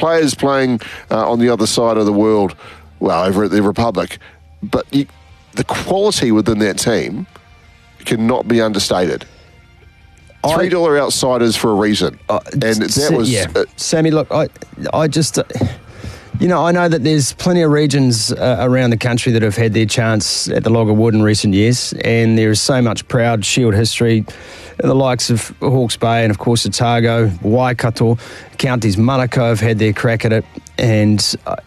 players playing on the other side of the world, well, over at the Republic, but the quality within that team cannot be understated. $3 outsiders for a reason. Sammy, look, I just... I know that there's plenty of regions around the country that have had their chance at the Log of Wood in recent years, and there is so much proud Shield history. The likes of Hawke's Bay and, of course, Otago, Waikato, counties Manukau have had their crack at it. And,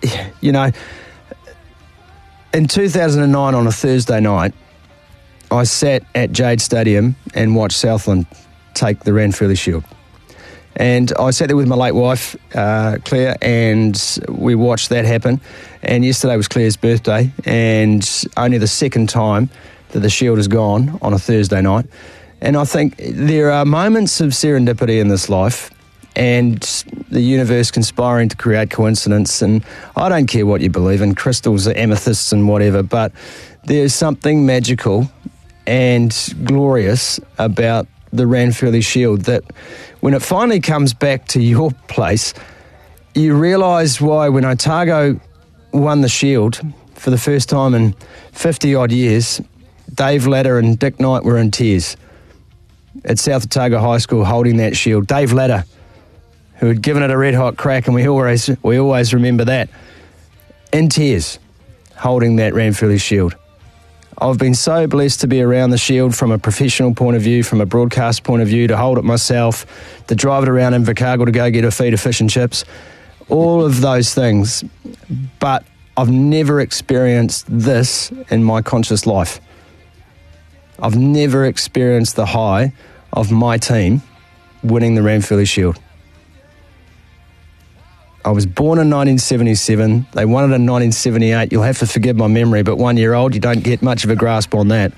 in 2009 on a Thursday night, I sat at Jade Stadium and watched Southland take the Ranfurly Shield. And I sat there with my late wife, Claire, and we watched that happen. And yesterday was Claire's birthday, and only the second time that the Shield has gone on a Thursday night. And I think there are moments of serendipity in this life and the universe conspiring to create coincidence. And I don't care what you believe in, crystals, amethysts and whatever, but there's something magical and glorious about the Ranfurly Shield that when it finally comes back to your place, you realise why when Otago won the Shield for the first time in 50-odd years, Dave Latter and Dick Knight were in tears at South Otago High School holding that Shield. Dave Latter, who had given it a red-hot crack, and we always remember that, in tears, holding that Ranfurly Shield. I've been so blessed to be around the Shield from a professional point of view, from a broadcast point of view, to hold it myself, to drive it around in Invercargill to go get a feed of fish and chips, all of those things. But I've never experienced this in my conscious life. I've never experienced the high of my team winning the Ranfurly Shield. I was born in 1977. They won it in 1978. You'll have to forgive my memory, but 1 year old, you don't get much of a grasp on that.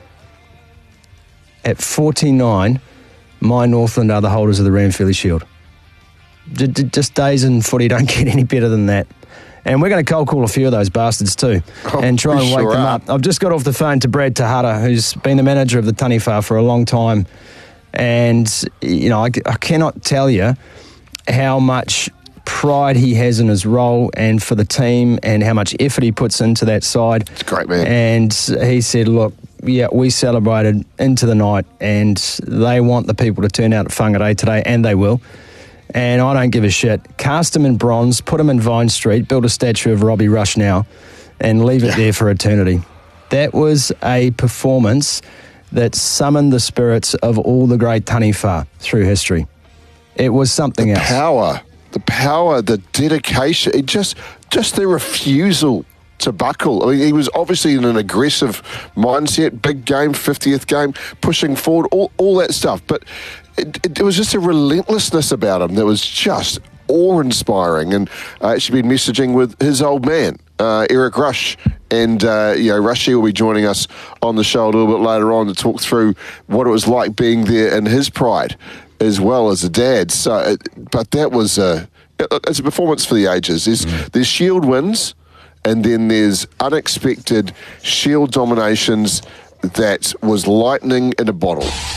At 49, my Northland are the holders of the Ranfurly Shield. Just days in footy don't get any better than that. And we're going to cold call a few of those bastards too and try and wake them up. I've just got off the phone to Brad Tahata, who's been the manager of the Taniwha for a long time. And, I cannot tell you how much pride he has in his role and for the team and how much effort he puts into that side. It's great, man. And he said, look, we celebrated into the night and they want the people to turn out at Whangarei today, and they will. And I don't give a shit. Cast him in bronze, put him in Vine Street, build a statue of Robbie Rush now, and leave it there for eternity. That was a performance that summoned the spirits of all the great Taniwha through history. It was something else. The power, the dedication, just the refusal to buckle. I mean, he was obviously in an aggressive mindset, big game, 50th game, pushing forward, all that stuff. But it was just a relentlessness about him that was just awe-inspiring. And I actually been messaging with his old man, Eric Rush. And, Rushy will be joining us on the show a little bit later on to talk through what it was like being there in his pride as well as a dad. So, but that was it's a performance for the ages. There's Shield wins, and then there's unexpected Shield dominations that was lightning in a bottle.